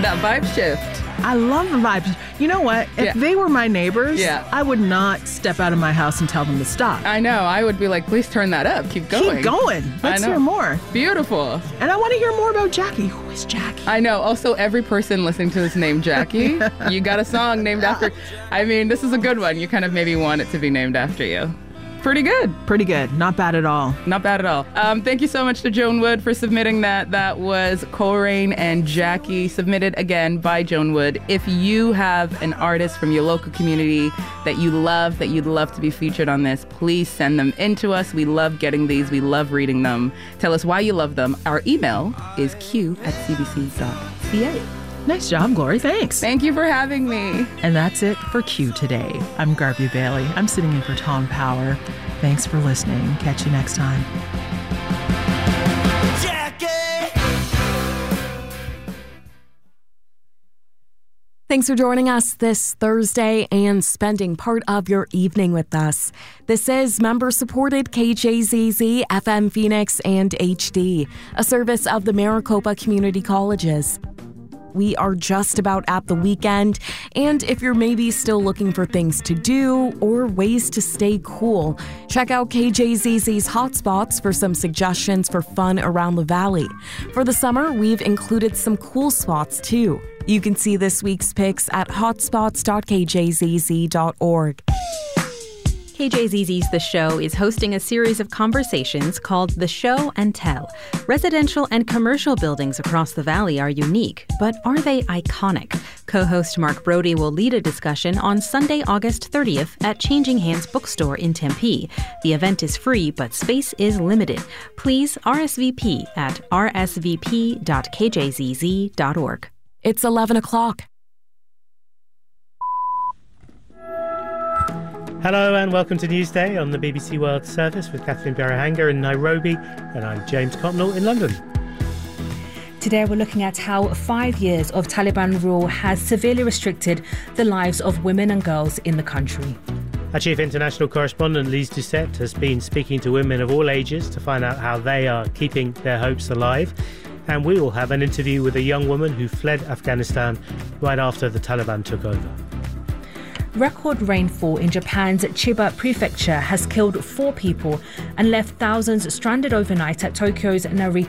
that vibe shift. I love the vibes. You know what? If they were my neighbors, I would not step out of my house and tell them to stop. I know. I would be like, please turn that up. Keep going. Keep going. Let's hear more. Beautiful. And I want to hear more about Jackie. Who is Jackie? I know. Also, every person listening to this named Jackie, you got a song named after. I mean, this is a good one. You kind of maybe want it to be named after you. Pretty good. Pretty good. Not bad at all. Not bad at all. Thank you so much to Joan Wood for submitting that. That was Coleraine and Jackie, submitted again by Joan Wood. If you have an artist from your local community that you love, that you'd love to be featured on this, please send them in to us. We love getting these. We love reading them. Tell us why you love them. Our email is q@cbc.ca. Nice job, Glory. Thanks. Thank you for having me. And that's it for Q today. I'm Garvey Bailey. I'm sitting in for Tom Power. Thanks for listening. Catch you next time. Thanks for joining us this Thursday and spending part of your evening with us. This is member-supported KJZZ, FM Phoenix, and HD, a service of the Maricopa Community Colleges. We are just about at the weekend, and if you're maybe still looking for things to do or ways to stay cool, check out KJZZ's Hotspots for some suggestions for fun around the valley. For the summer, we've included some cool spots too. You can see this week's picks at hotspots.kjzz.org. KJZZ's The Show is hosting a series of conversations called The Show and Tell. Residential and commercial buildings across the valley are unique, but are they iconic? Co-host Mark Brody will lead a discussion on Sunday, August 30th at Changing Hands Bookstore in Tempe. The event is free, but space is limited. Please RSVP at rsvp.kjzz.org. It's 11 o'clock. Hello and welcome to Newsday on the BBC World Service with Catherine Berahanga in Nairobi, and I'm James Copnell in London. Today we're looking at how 5 years of Taliban rule has severely restricted the lives of women and girls in the country. Our chief international correspondent, Lise Doucette, has been speaking to women of all ages to find out how they are keeping their hopes alive. And we will have an interview with a young woman who fled Afghanistan right after the Taliban took over. Record rainfall in Japan's Chiba prefecture has killed 4 people and left thousands stranded overnight at Tokyo's Narita